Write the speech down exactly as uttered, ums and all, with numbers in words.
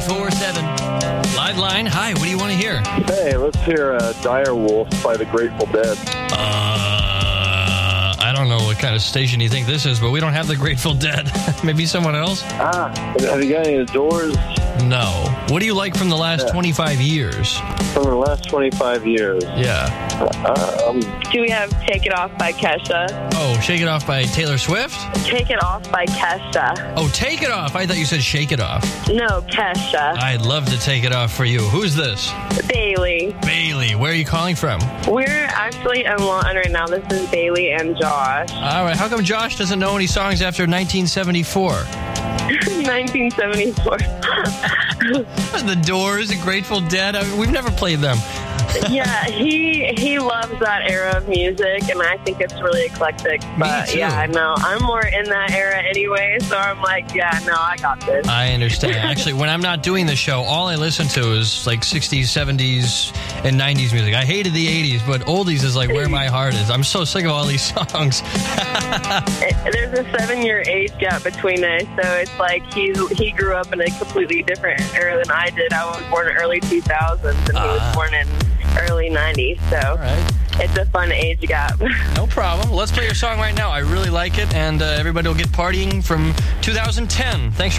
ninety-four seven. Live line. Hi, what do you want to hear? Hey, let's hear uh, Dire Wolf by the Grateful Dead. Uh, I don't know what kind of station you think this is, but we don't have the Grateful Dead. Maybe someone else? Ah, have you got any of the Doors? No. What do you like from the last Yeah. twenty-five years? From the last twenty-five years. Yeah. Uh, um, Do we have Take It Off by Kesha? Oh, Shake It Off by Taylor Swift? Take It Off by Kesha. Oh, Take It Off. I thought you said Shake It Off. No, Kesha. I'd love to take it off for you. Who's this? Bailey. Bailey. Where are you calling from? We're actually in Lawton right now. This is Bailey and Josh. All right. How come Josh doesn't know any songs after nineteen seventy-four? nineteen seventy-four. The Doors, the Grateful Dead. I mean, we've never played them. Yeah, he he loves that era of music, and I think it's really eclectic. But too. yeah, no, I'm more in that era anyway, so I'm like, yeah, no, I got this. I understand. Actually, when I'm not doing the show, all I listen to is like sixties, seventies, and nineties music. I hated the eighties, but oldies is like where my heart is. I'm so sick of all these songs. It- There's a seven-year age gap between us, so it's like he's he grew up in a completely different era than I did. I was born in early two thousands, and he was Ah. born in early nineties, so All right. it's a fun age gap. No problem. Let's play your song right now. I really like it, and uh, everybody will get partying from two thousand ten. Thanks for